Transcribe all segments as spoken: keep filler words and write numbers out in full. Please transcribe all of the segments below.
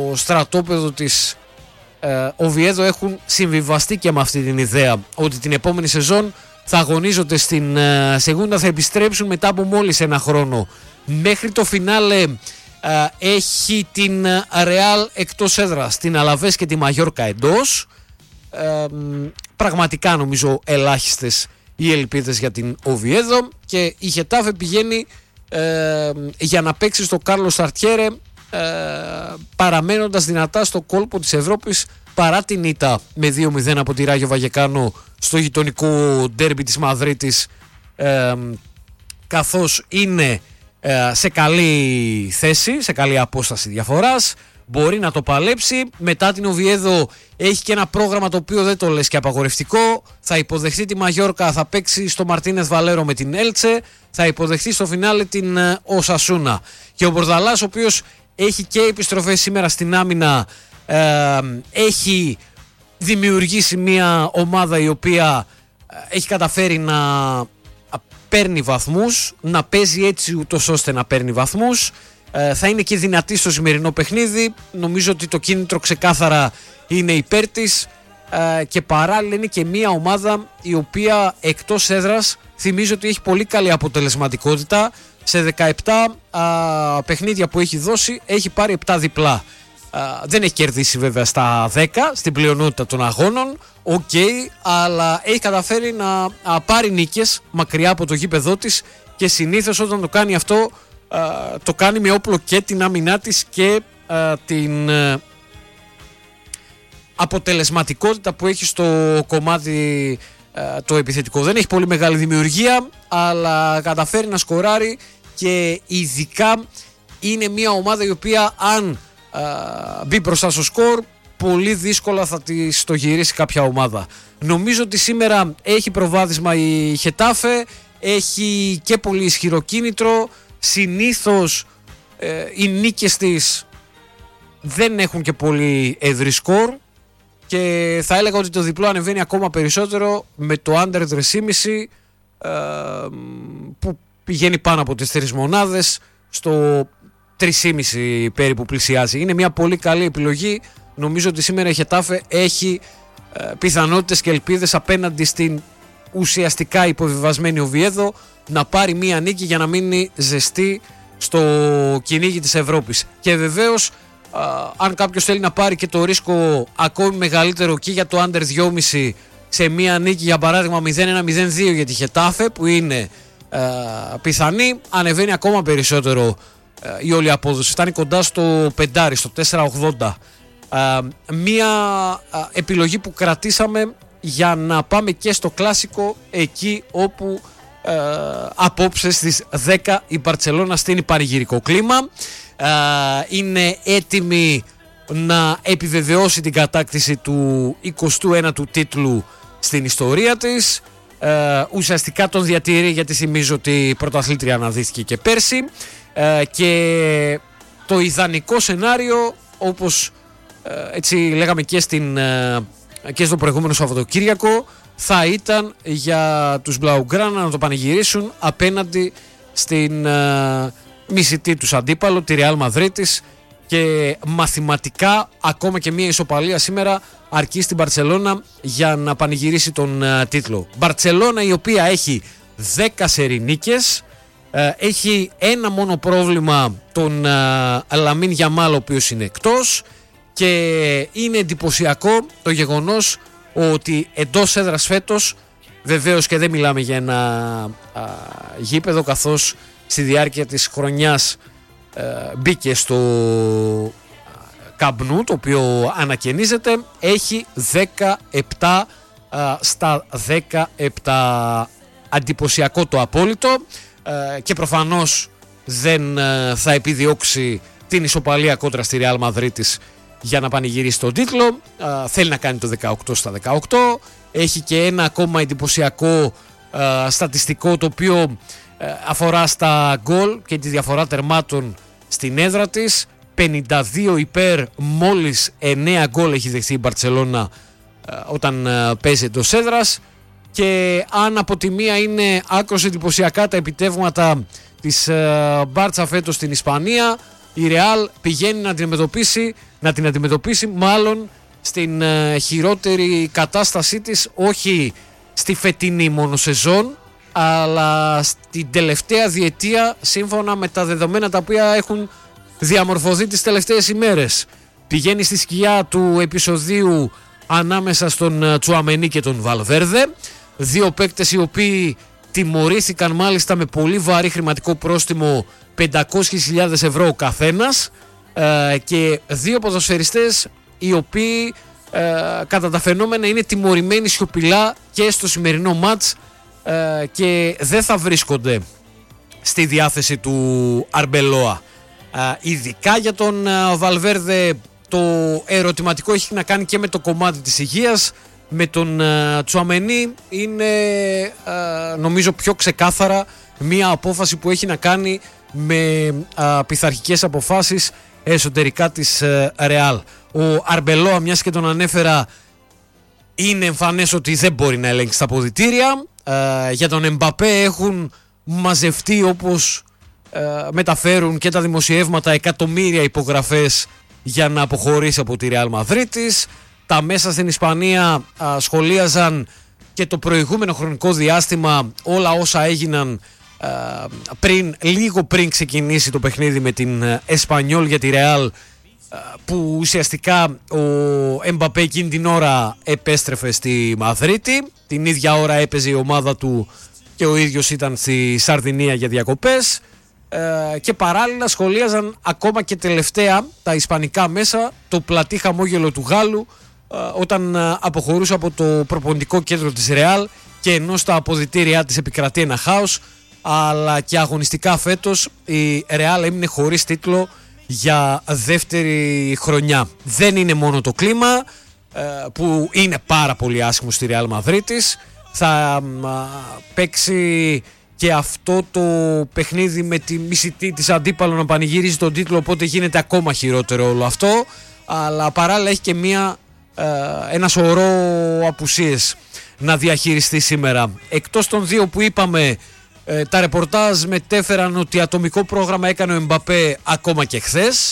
στρατόπεδο της ε, Οβιέδο έχουν συμβιβαστεί και με αυτή την ιδέα ότι την επόμενη σεζόν θα αγωνίζονται στην ε, Σεγούντα, θα επιστρέψουν μετά από μόλις ένα χρόνο. Μέχρι το φινάλε ε, έχει την Ρεάλ εκτός έδρας, την Αλαβές και τη Μαγιόρκα εντός. Ε, πραγματικά νομίζω ελάχιστες οι ελπίδες για την Οβιέδο, και η Χετάφε πηγαίνει ε, για να παίξει στο Κάρλος Αρτιέρε, ε, παραμένοντας δυνατά στο κόλπο της Ευρώπης παρά την ήττα με δύο μηδέν από τη Ράγιο Βαγεκάνο στο γειτονικό ντέρμπι της Μαδρίτης, ε, καθώς είναι ε, σε καλή θέση, σε καλή απόσταση διαφοράς, μπορεί να το παλέψει. Μετά την Οβιέδο έχει και ένα πρόγραμμα το οποίο δεν το λες και απαγορευτικό. Θα υποδεχτεί τη Μαγιόρκα, θα παίξει στο Μαρτίνεθ Βαλέρο με την Έλτσε, θα υποδεχτεί στο φινάλε την Οσασούνα. Και ο Μπορδαλάς, ο οποίος έχει και επιστροφές σήμερα στην άμυνα, ε, έχει δημιουργήσει μια ομάδα η οποία έχει καταφέρει να παίρνει βαθμούς, να παίζει έτσι ούτως ώστε να παίρνει βαθμούς. Ε, θα είναι και δυνατή στο σημερινό παιχνίδι. Νομίζω ότι το κίνητρο ξεκάθαρα είναι υπέρ της, ε, και παράλληλα είναι και μια ομάδα η οποία εκτός έδρας θυμίζω ότι έχει πολύ καλή αποτελεσματικότητα. Σε δεκαεπτά α, παιχνίδια που έχει δώσει έχει πάρει επτά διπλά. Α, δεν έχει κερδίσει βέβαια στα δέκα στην πλειονότητα των αγώνων, οκ, okay, αλλά έχει καταφέρει να α, πάρει νίκες μακριά από το γήπεδό της, και συνήθως όταν το κάνει αυτό Uh, το κάνει με όπλο και την άμυνά της και uh, την uh, αποτελεσματικότητα που έχει στο κομμάτι uh, το επιθετικό. Δεν έχει πολύ μεγάλη δημιουργία, αλλά καταφέρει να σκοράρει, και ειδικά είναι μια ομάδα η οποία αν uh, μπει μπροστά στο σκορ πολύ δύσκολα θα της το γυρίσει κάποια ομάδα. Νομίζω ότι σήμερα έχει προβάδισμα η Χετάφε, έχει και πολύ ισχυρό κίνητρο. Συνήθως ε, οι νίκες της δεν έχουν και πολύ ευρύ σκορ, και θα έλεγα ότι το διπλό ανεβαίνει ακόμα περισσότερο με το under τρία κόμμα πέντε ε, που πηγαίνει πάνω από τις τρεις μονάδες, στο τρία κόμμα πέντε περίπου πλησιάζει. Είναι μια πολύ καλή επιλογή. Νομίζω ότι σήμερα η Χετάφε έχει ε, πιθανότητες και ελπίδες απέναντι στην ουσιαστικά υποβιβασμένη Οβιέδο να πάρει μία νίκη για να μείνει ζεστή στο κυνήγι της Ευρώπης. Και βεβαίως α, αν κάποιος θέλει να πάρει και το ρίσκο ακόμη μεγαλύτερο και για το under δύο κόμμα πέντε σε μία νίκη, για παράδειγμα μηδέν ένα μηδέν δύο για τη Χετάφε, που είναι α, πιθανή, ανεβαίνει ακόμα περισσότερο α, η όλη απόδοση, φτάνει κοντά στο πεντάρι, στο τέσσερα ογδόντα. Α, μία α, επιλογή που κρατήσαμε για να πάμε και στο κλάσικο, εκεί όπου ε, απόψε στις δέκα η Μπαρτσελώνα στείνει πανηγυρικό κλίμα, ε, είναι έτοιμη να επιβεβαιώσει την κατάκτηση του εικοστού ένατου τίτλου στην ιστορία της, ε, ουσιαστικά τον διατηρεί, γιατί θυμίζω ότι η πρωταθλήτρια αναδύθηκε και πέρσι, ε, και το ιδανικό σενάριο, όπως ε, έτσι λέγαμε και στην ε, και στο προηγούμενο Σαββατοκύριακο, θα ήταν για τους Μπλαουγκράνα να το πανηγυρίσουν απέναντι στην uh, μισητή τους αντίπαλο, τη Ρεάλ Μαδρίτης, και μαθηματικά ακόμα και μια ισοπαλία σήμερα αρκεί στην Μπαρτσελώνα για να πανηγυρίσει τον uh, τίτλο. Μπαρτσελώνα η οποία έχει δέκα σερί νίκες, uh, έχει ένα μόνο πρόβλημα, τον uh, Λαμίν Γιαμάλ, ο οποίος είναι εκτός. Και είναι εντυπωσιακό το γεγονός ότι εντός έδρας φέτος, βεβαίως και δεν μιλάμε για ένα α, γήπεδο, καθώς στη διάρκεια της χρονιάς α, μπήκε στο Καμπνού, το οποίο ανακαινίζεται, έχει δεκαεπτά α, στα δεκαεπτά. Εντυπωσιακό το απόλυτο, α, και προφανώς δεν α, θα επιδιώξει την ισοπαλία κόντρα στη Ρεάλ Μαδρίτης για να πανηγυρίσει τον τίτλο. Α, θέλει να κάνει το δεκαοκτώ στα δεκαοκτώ. Έχει και ένα ακόμα εντυπωσιακό α, στατιστικό, το οποίο α, αφορά στα γκολ και τη διαφορά τερμάτων στην έδρα της. πενήντα δύο υπέρ, μόλις εννέα γκολ έχει δεχθεί η Μπαρτσελώνα α, όταν α, παίζει εντός έδρας. Και αν από τη μία είναι άκρως εντυπωσιακά τα επιτεύγματα της α, Μπάρτσα φέτος στην Ισπανία, η Ρεάλ πηγαίνει να την αντιμετωπίσει, να την αντιμετωπίσει μάλλον στην ε, χειρότερη κατάστασή της, όχι στη φετινή μόνο σεζόν, αλλά στην τελευταία διετία σύμφωνα με τα δεδομένα τα οποία έχουν διαμορφωθεί τις τελευταίες ημέρες. Πηγαίνει στη σκιά του επεισοδίου ανάμεσα στον Τσουαμενί και τον Βαλβέρδε, δύο παίκτες οι οποίοι τιμωρήθηκαν μάλιστα με πολύ βαρύ χρηματικό πρόστιμο πεντακόσιες χιλιάδες ευρώ ο καθένας, ε, και δύο ποδοσφαιριστές οι οποίοι ε, κατά τα φαινόμενα είναι τιμωρημένοι σιωπηλά και στο σημερινό μάτς ε, και δεν θα βρίσκονται στη διάθεση του Αρμπελόα. Ε, ειδικά για τον ε, Βαλβέρδε το ερωτηματικό έχει να κάνει και με το κομμάτι της υγείας. Με τον uh, Τσουαμενί είναι uh, νομίζω πιο ξεκάθαρα μια απόφαση που έχει να κάνει με uh, πειθαρχικές αποφάσεις εσωτερικά της Ρεάλ. Uh, ο Αρμπελόα, μιας και τον ανέφερα, είναι εμφανές ότι δεν μπορεί να ελέγξει τα αποδυτήρια. Uh, για τον Εμπαπέ έχουν μαζευτεί, όπως uh, μεταφέρουν και τα δημοσιεύματα, εκατομμύρια υπογραφές για να αποχωρήσει από τη Ρεάλ Μαδρίτης. Τα μέσα στην Ισπανία α, σχολίαζαν και το προηγούμενο χρονικό διάστημα όλα όσα έγιναν α, πριν, λίγο πριν ξεκινήσει το παιχνίδι με την Εσπανιόλ για τη Ρεάλ, που ουσιαστικά ο Εμπαπέ εκείνη την ώρα επέστρεφε στη Μαδρίτη. Την ίδια ώρα έπαιζε η ομάδα του και ο ίδιος ήταν στη Σαρδινία για διακοπές, α, και παράλληλα σχολίαζαν ακόμα και τελευταία τα ισπανικά μέσα το πλατή χαμόγελο του Γάλλου όταν αποχωρούσε από το προπονητικό κέντρο της Ρεάλ, και ενώ στα αποδυτήριά της επικρατεί ένα χάος, αλλά και αγωνιστικά φέτος η Ρεάλ έμεινε χωρίς τίτλο για δεύτερη χρονιά. Δεν είναι μόνο το κλίμα που είναι πάρα πολύ άσχημο στη Ρεάλ Μαδρίτης, θα παίξει και αυτό το παιχνίδι με τη μισητή της αντίπαλο να πανηγυρίζει τον τίτλο, οπότε γίνεται ακόμα χειρότερο όλο αυτό, αλλά παράλληλα έχει και μία ένα σωρό απουσίες να διαχειριστεί σήμερα. Εκτός των δύο που είπαμε, τα ρεπορτάζ μετέφεραν ότι ατομικό πρόγραμμα έκανε ο Εμπαπέ ακόμα και χθες.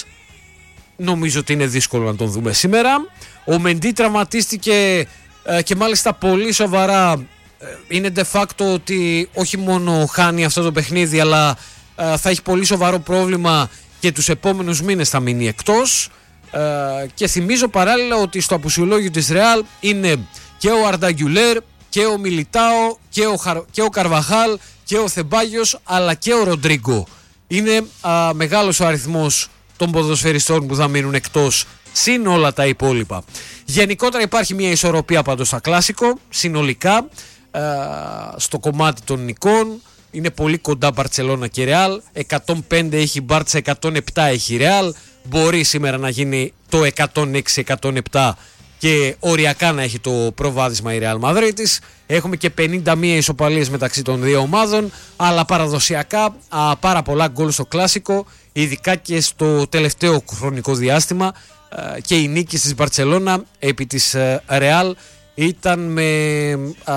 Νομίζω ότι είναι δύσκολο να τον δούμε σήμερα. Ο Μεντί τραυματίστηκε και μάλιστα πολύ σοβαρά. Είναι de facto ότι όχι μόνο χάνει αυτό το παιχνίδι, αλλά θα έχει πολύ σοβαρό πρόβλημα και τους επόμενους μήνες θα μείνει εκτός. Uh, και θυμίζω παράλληλα ότι στο απουσιολόγιο της Ρεάλ είναι και ο Αρντα Γκιουλέρ και ο Μιλιτάο και ο, Χαρ... και ο Καρβαχάλ και ο Θεμπάγιος, αλλά και ο Ροντρίγκο. Είναι uh, μεγάλος ο αριθμός των ποδοσφαιριστών που θα μείνουν εκτός, συν όλα τα υπόλοιπα. Γενικότερα υπάρχει μια ισορροπία πάντως στα κλάσικο συνολικά, uh, στο κομμάτι των νικών. Είναι πολύ κοντά Μπαρτσελώνα και Ρεάλ. εκατόν πέντε έχει Μπάρτσα, εκατόν επτά έχει Ρεάλ. Μπορεί σήμερα να γίνει το εκατόν έξι εκατόν επτά και οριακά να έχει το προβάδισμα η Ρεάλ Μαδρίτης. Έχουμε και πενήντα μία ισοπαλίες μεταξύ των δύο ομάδων, αλλά παραδοσιακά α, πάρα πολλά γκολ στο κλάσικο, ειδικά και στο τελευταίο χρονικό διάστημα, α, και η νίκη της Μπαρτσελώνα επί της Ρεάλ ήταν με α,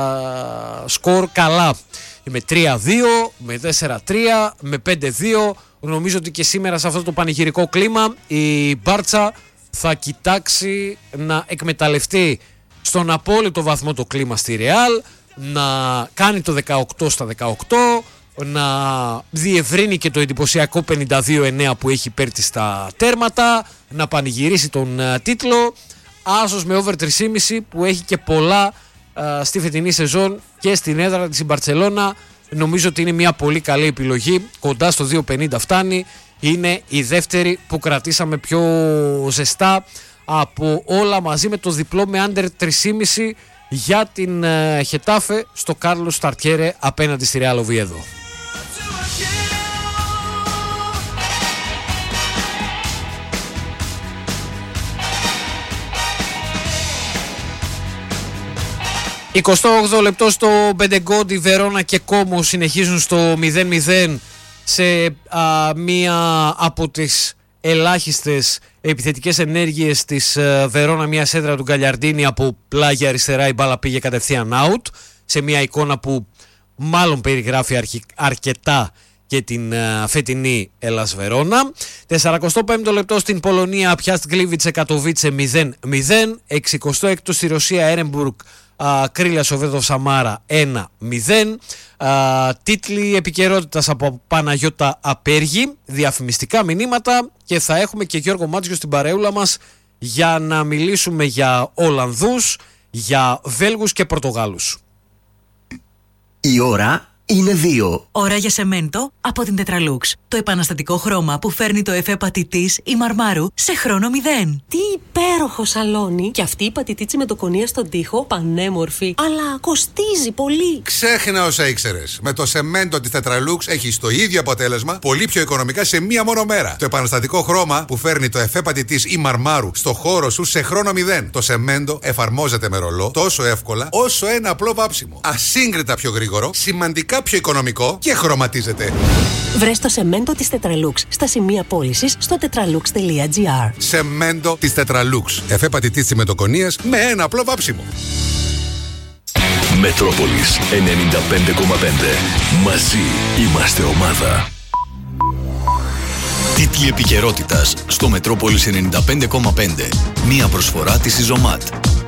σκορ καλά, με τρία δύο, με τέσσερα τρία, με πέντε δύο. Νομίζω ότι και σήμερα σε αυτό το πανηγυρικό κλίμα η Μπάρτσα θα κοιτάξει να εκμεταλλευτεί στον απόλυτο βαθμό το κλίμα στη Ρεάλ, να κάνει το δεκαοκτώ στα δεκαοκτώ, να διευρύνει και το εντυπωσιακό πενήντα δύο εννέα που έχει υπέρ της στα τέρματα, να πανηγυρίσει τον uh, τίτλο. Άσος με over τρία κόμμα πέντε που έχει και πολλά uh, στη φετινή σεζόν και στην έδρα της η Μπαρτσελώνα. Νομίζω ότι είναι μια πολύ καλή επιλογή, κοντά στο δύο πενήντα φτάνει. Είναι η δεύτερη που κρατήσαμε πιο ζεστά από όλα, μαζί με το διπλό με under τρία κόμμα πέντε για την uh, Χετάφε στο Κάρλος Σταρτιέρε απέναντι στη Ρεάλ Οβιέδο. εικοστό όγδοο λεπτό στο Μπεντεγκόντι, Βερόνα και Κόμο συνεχίζουν στο μηδέν μηδέν σε α, μία από τις ελάχιστες επιθετικές ενέργειες της α, Βερόνα, μια σέντρα του Γκαλιαρντίνη από πλάγια αριστερά, η μπάλα πήγε κατευθείαν out, σε μια εικόνα που μάλλον περιγράφει αρχι, αρκετά και την uh, φετινή Ελλάς Βερόνα. σαρανταπέμπτο πέμπτο λεπτό στην Πολωνία Πιάστ Γκλίβιτσε Κατοβίτσε μηδέν μηδέν. εξηκοστό έκτο στη Ρωσία Έρεμπουργκ Κρίλια Σοβέδοφ Σαμάρα ένα μηδέν. Τίτλοι επικαιρότητας από Παναγιώτα Απέργη, διαφημιστικά μηνύματα και θα έχουμε και Γιώργο Μάτζιο στην παρεούλα μας για να μιλήσουμε για Ολλανδούς, για Βέλγους και Πορτογάλους. Η ώρα είναι δύο. Ώρα για σεμέντο από την Τετραλούξ. Το επαναστατικό χρώμα που φέρνει το εφέ πατητής ή μαρμάρου σε χρόνο μηδέν. Τι υπέροχο σαλόνι! Και αυτή η πατητίτσι με το κονία στον τοίχο, πανέμορφη. Αλλά κοστίζει πολύ. Ξέχνα όσα ήξερες. Με το σεμέντο της Τετραλούξ έχεις το ίδιο αποτέλεσμα, πολύ πιο οικονομικά σε μία μόνο μέρα. Το επαναστατικό χρώμα που φέρνει το εφέ πατητής ή μαρμάρου στο χώρο σου σε χρόνο μηδέν. Το σεμέντο εφαρμόζεται με ρολό τόσο εύκολα όσο ένα απλό βάψιμο. Ασύγκριτα πιο γρήγορο, σημαντικά πιο οικονομικό και χρωματίζεται. Βρες το σεμέντο της Τετραλούξ στα σημεία πώλησης στο τετραλούξ τελεία τζι άρ. Σεμέντο της Τετραλούξ. Εφέ πατητής τσιμεντοκονίας με ένα απλό βάψιμο. Μετρόπολης ενενήντα πέντε κόμμα πέντε. Μαζί είμαστε ομάδα. Τίτλοι επικαιρότητας στο Μετρόπολης ενενήντα πέντε κόμμα πέντε. Μία προσφορά της Ιζωμάτ.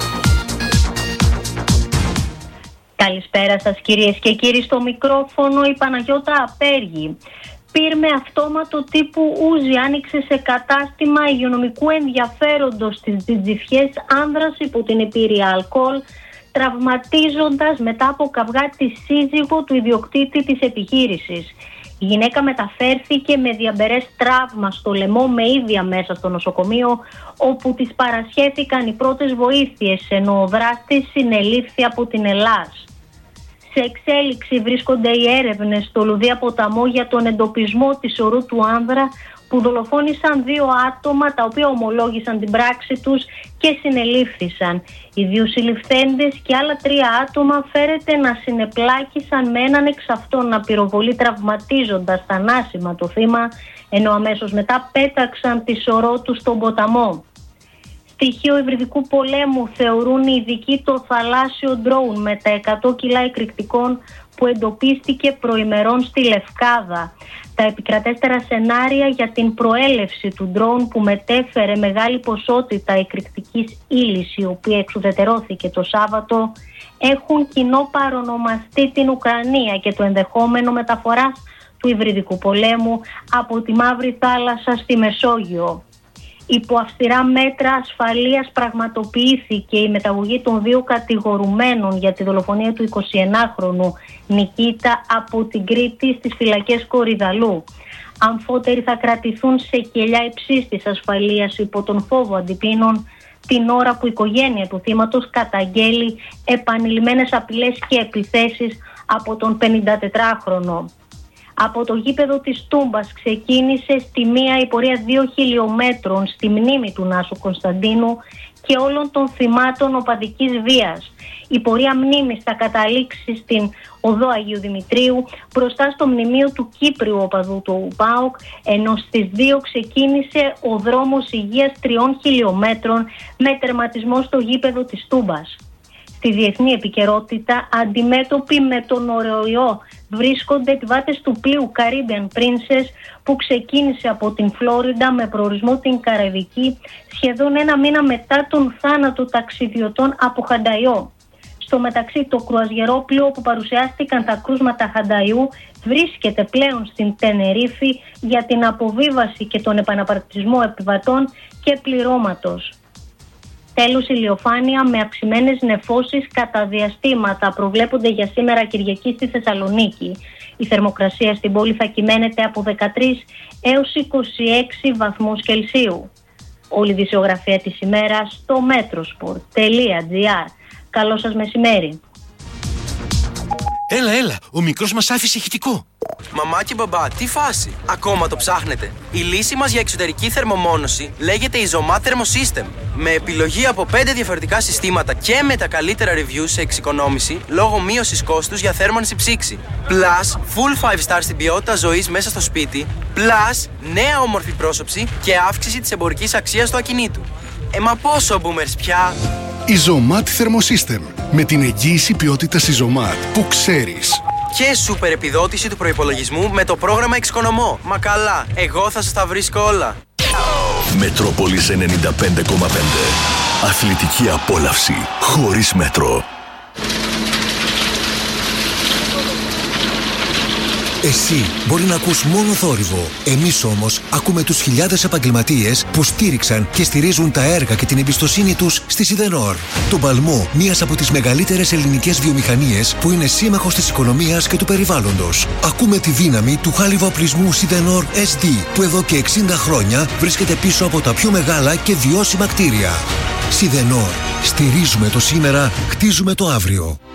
Καλησπέρα σας κυρίες και κύριοι, στο μικρόφωνο η Παναγιώτα Απέργη. Πυρ με αυτόματο τύπου Ούζι άνοιξε σε κατάστημα υγειονομικού ενδιαφέροντος στις Τζιτζιφιές άνδρας υπό την επίρρεια αλκοόλ, τραυματίζοντας μετά από καυγά τη σύζυγο του ιδιοκτήτη της επιχείρησης. Η γυναίκα μεταφέρθηκε με διαμπερές τραύμα στο λαιμό με ίδια μέσα στο νοσοκομείο, όπου της παρασχέθηκαν οι πρώτες βοήθειες, ενώ ο δράστης συνελήφθη από την Ελλάς. Σε εξέλιξη βρίσκονται οι έρευνες στο Λουδία ποταμό για τον εντοπισμό της ορού του άνδρα που δολοφόνησαν δύο άτομα τα οποία ομολόγησαν την πράξη τους και συνελήφθησαν. Οι δύο συλληφθέντες και άλλα τρία άτομα φέρεται να συνεπλάκησαν με έναν εξ αυτών να πυροβολεί, τραυματίζοντας θανάσιμα το θύμα, ενώ αμέσως μετά πέταξαν τη σωρό τους στον ποταμό. Στοιχείο υβριδικού πολέμου θεωρούν οι ειδικοί το θαλάσσιο ντρόουν με τα εκατό κιλά εκρηκτικών που εντοπίστηκε προημερών στη Λευκάδα. Τα επικρατέστερα σενάρια για την προέλευση του ντρόουν που μετέφερε μεγάλη ποσότητα εκρηκτικής ύλης, η οποία εξουδετερώθηκε το Σάββατο, έχουν κοινό παρονομαστή την Ουκρανία και το ενδεχόμενο μεταφοράς του υβριδικού πολέμου από τη Μαύρη Θάλασσα στη Μεσόγειο. Υπό αυστηρά μέτρα ασφαλείας πραγματοποιήθηκε η μεταγωγή των δύο κατηγορουμένων για τη δολοφονία του εικοσιενάχρονου Νικίτα από την Κρήτη στις φυλακές Κορυδαλού. Αμφότεροι θα κρατηθούν σε κελιά υψίστης ασφαλείας υπό τον φόβο αντιπίνων, την ώρα που η οικογένεια του θύματος καταγγέλει επανειλημμένες απειλές και επιθέσεις από τον πενηντατετράχρονο. Από το γήπεδο της Τούμπας ξεκίνησε στη μία η πορεία δύο χιλιόμετρων στη μνήμη του Νάσου Κωνσταντίνου και όλων των θυμάτων οπαδικής βίας. Η πορεία μνήμης θα καταλήξει στην οδό Αγίου Δημητρίου μπροστά στο μνημείο του Κύπριου οπαδού του ΠΑΟΚ, ενώ στις δύο ξεκίνησε ο δρόμος υγείας τριών χιλιόμετρων με τερματισμό στο γήπεδο της Τούμπας. Στη διεθνή επικαιρότητα, αντιμέτωποι με τον οροϊό βρίσκονται επιβάτες του πλοίου Caribbean Princess που ξεκίνησε από την Φλόριντα με προορισμό την Καραϊβική σχεδόν ένα μήνα μετά τον θάνατο ταξιδιωτών από Χανταϊό. Στο μεταξύ, το κρουαζιερόπλοιο που παρουσιάστηκαν τα κρούσματα Χανταϊού βρίσκεται πλέον στην Τενερίφη για την αποβίβαση και τον επαναπατρισμό επιβατών και πληρώματος. Τέλος, ηλιοφάνεια με αυξημένες νεφώσεις κατά διαστήματα προβλέπονται για σήμερα Κυριακή στη Θεσσαλονίκη. Η θερμοκρασία στην πόλη θα κυμαίνεται από δεκατρείς έως είκοσι έξι βαθμούς Κελσίου. Όλη η ειδησιογραφία της ημέρας στο metrosport τελεία τζι άρ. Καλό σας μεσημέρι. Έλα, έλα, ο μικρός μας άφησε ηχητικό. Μαμά και μπαμπά, τι φάση, ακόμα το ψάχνετε? Η λύση μας για εξωτερική θερμομόνωση λέγεται Izomat Thermosystem. Με επιλογή από πέντε διαφορετικά συστήματα και με τα καλύτερα reviews σε εξοικονόμηση λόγω μείωσης κόστους για θέρμανση ψήξη. Plus, full five star στην ποιότητα ζωής μέσα στο σπίτι. Plus, νέα όμορφη πρόσωψη και αύξηση της εμπορικής αξίας του ακινήτου. Ε, μα πόσο boomers πια! Izomat Thermosystem. Με την εγγύηση ποιότητας Izomat που ξέρεις. Και σούπερ επιδότηση του προϋπολογισμού με το πρόγραμμα Εξοικονομώ. Μα καλά, εγώ θα σας τα βρίσκω όλα. Μετρόπολης ενενήντα πέντε κόμμα πέντε. Αθλητική απόλαυση χωρίς μέτρο. Εσύ μπορεί να ακούς μόνο θόρυβο. Εμείς όμως ακούμε τους χιλιάδες επαγγελματίες που στήριξαν και στηρίζουν τα έργα και την εμπιστοσύνη τους στη Σιδενόρ. Το Παλμό, μίας από τις μεγαλύτερες ελληνικές βιομηχανίες που είναι σύμμαχος της οικονομίας και του περιβάλλοντος. Ακούμε τη δύναμη του χάλιβα-οπλισμού Σιδενόρ ες ντι που εδώ και εξήντα χρόνια βρίσκεται πίσω από τα πιο μεγάλα και βιώσιμα κτίρια. Σιδενόρ. Στηρίζουμε το σήμερα, χτίζουμε το αύριο.